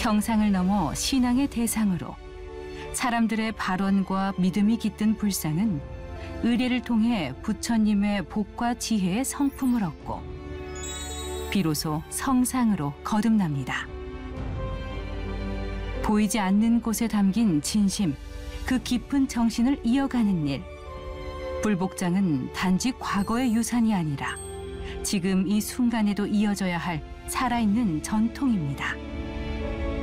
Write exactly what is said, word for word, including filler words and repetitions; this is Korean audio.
형상을 넘어 신앙의 대상으로 사람들의 발언과 믿음이 깃든 불상은 의례를 통해 부처님의 복과 지혜의 성품을 얻고 비로소 성상으로 거듭납니다. 보이지 않는 곳에 담긴 진심, 그 깊은 정신을 이어가는 일. 불복장은 단지 과거의 유산이 아니라 지금 이 순간에도 이어져야 할 살아있는 전통입니다.